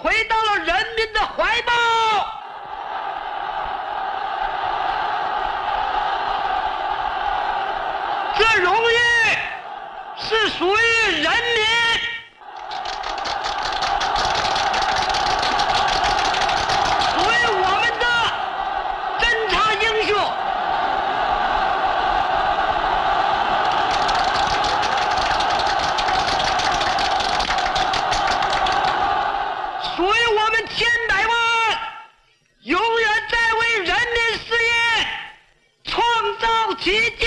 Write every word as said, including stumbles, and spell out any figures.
回到了人民的怀抱。这荣誉是属于人民。属于我们的侦察英雄。属于我们千百万永远在为人民事业创造奇迹。